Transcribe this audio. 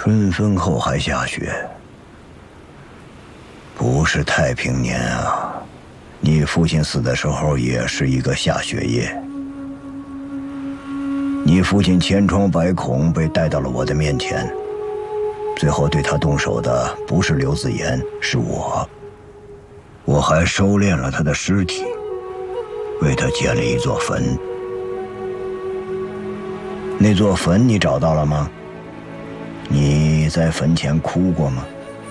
春分后还下雪，不是太平年啊！你父亲死的时候也是一个下雪夜。你父亲千疮百孔，被带到了我的面前，最后对他动手的不是刘子言，是我。我还收敛了他的尸体，为他建了一座坟。那座坟你找到了吗？你在坟前哭过吗？